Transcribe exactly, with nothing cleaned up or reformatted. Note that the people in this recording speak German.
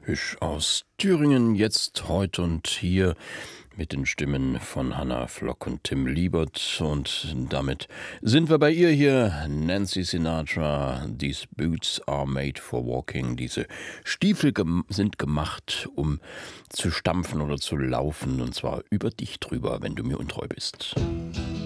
Hüsch aus Thüringen, jetzt, heute und hier mit den Stimmen von Hannah Flock und Tim Liebert. Und damit sind wir bei ihr hier, Nancy Sinatra. These boots are made for walking. Diese Stiefel gem- sind gemacht, um zu stampfen oder zu laufen. Und zwar über dich drüber, wenn du mir untreu bist.